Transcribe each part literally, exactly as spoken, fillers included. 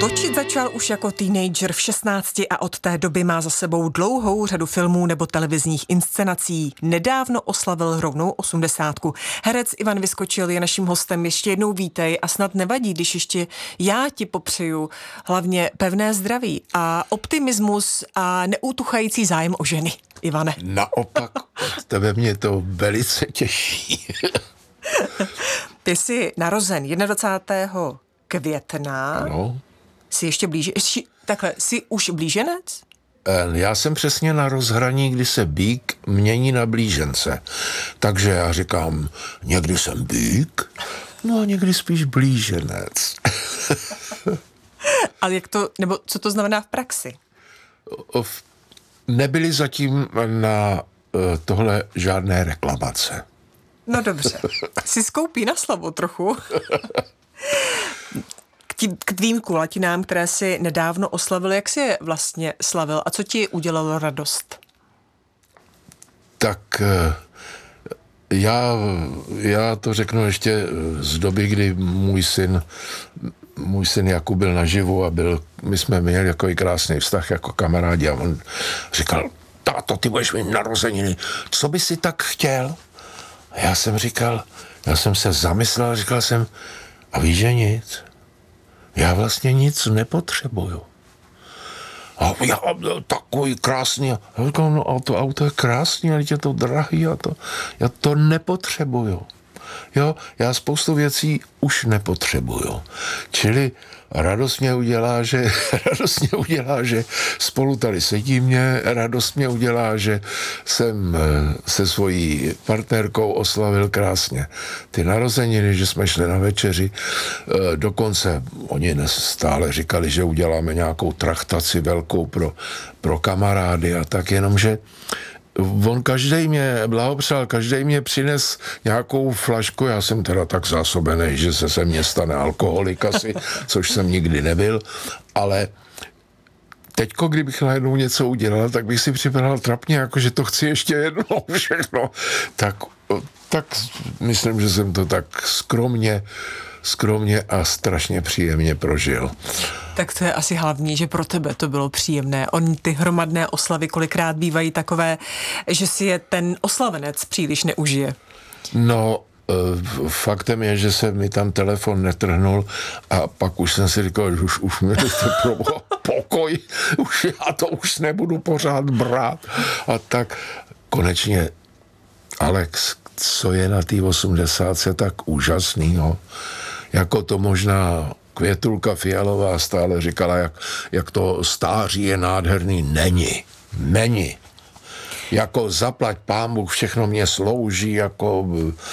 Točit začal už jako teenager v šestnácti a od té doby má za sebou dlouhou řadu filmů nebo televizních inscenací. Nedávno oslavil rovnou osmdesátku. Herec Ivan Vyskočil je naším hostem. Ještě jednou vítej a snad nevadí, když ještě já ti popřeju hlavně pevné zdraví a optimismus a neútuchající zájem o ženy. Ivane. Naopak, od tebe mě to velice těší. Ty jsi narozen dvacátého prvního května. Ano. Jsi ještě blíže, takhle, jsi už blíženec? Já jsem přesně na rozhraní, kdy se býk mění na blížence. Takže já říkám, někdy jsem býk, no a někdy spíš blíženec. Ale jak to, nebo co to znamená v praxi? Nebyly zatím na tohle žádné reklamace. No dobře, jsi skoupí na slovo trochu. K, tí, k tvým kulatinám, které si nedávno oslavil, jak jsi je vlastně slavil a co ti udělalo radost? Tak já, já to řeknu ještě z doby, kdy můj syn, můj syn Jakub byl naživu a byl, my jsme měli takový krásný vztah jako kamarádi a on říkal, táto, ty budeš mít narozeniny, co by si tak chtěl? A já jsem říkal, já jsem se zamyslel a říkal jsem, a víš, že nic? Já vlastně nic nepotřebuju. A já takový krásný. Já říkal, no a to auto je krásný, ale je to drahý a to, já to nepotřebuju. Jo, já spoustu věcí už nepotřebuju. Čili radost mě udělá, že radost mě udělá, že spolu tady sedíme, radost mě udělá, že jsem se svojí partnerkou oslavil krásně ty narozeniny, že jsme šli na večeři, dokonce oni stále říkali, že uděláme nějakou traktaci velkou pro, pro kamarády a tak, jenomže on každej mě blahopřál, každej mě přines nějakou flašku, já jsem teda tak zásobený, že se se mně stane alkoholik asi, což jsem nikdy nebyl, ale teďko, kdybych najednou něco udělal, tak bych si připadal trapně, jako že to chci ještě jednou všechno, tak, tak myslím, že jsem to tak skromně skromně a strašně příjemně prožil. Tak to je asi hlavní, že pro tebe to bylo příjemné. Oni ty hromadné oslavy kolikrát bývají takové, že si je ten oslavenec příliš neužije. No, faktem je, že se mi tam telefon netrhnul a pak už jsem si říkal, že už, už mi to pro pokoj, už já to už nebudu pořád brát. A tak konečně, Alex, co je na té osmdesátce tak úžasnýho, jako to možná Květulka Fialová stále říkala, jak, jak to stáří je nádherný. Není. Není. Jako zaplať pán Bůh, všechno mě slouží, jako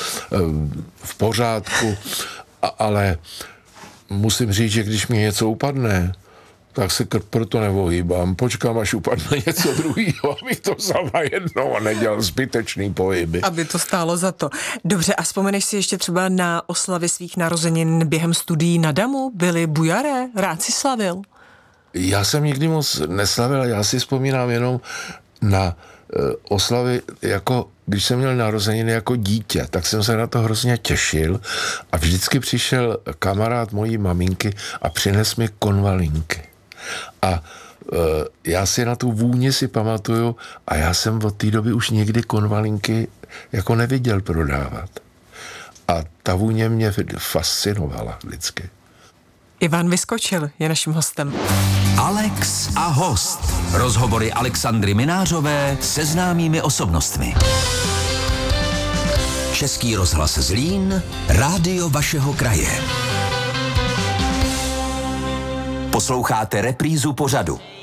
v pořádku, a, ale musím říct, že když mi něco upadne, tak se proto nevohýbám. Počkám, až upadne něco druhýho, abych to vzal na jednou a nedělal zbytečný pohyby. Aby to stálo za to. Dobře, a vzpomeneš si ještě třeba na oslavy svých narozenin během studií na Damu? Byly bujaré? Rád si slavil? Já jsem nikdy moc neslavil, já si vzpomínám jenom na uh, oslavy, jako když jsem měl narozeniny jako dítě, tak jsem se na to hrozně těšil a vždycky přišel kamarád mojí maminky a přines mi konvalínky. A e, já si na tu vůni si pamatuju a já jsem od té doby už nikdy konvalinky jako neviděl prodávat. A ta vůně mě fascinovala vždycky. Ivan Vyskočil je naším hostem. Alex a host. Rozhovory Alexandry Minářové se známými osobnostmi. Český rozhlas Zlín, rádio vašeho kraje. Posloucháte reprízu pořadu.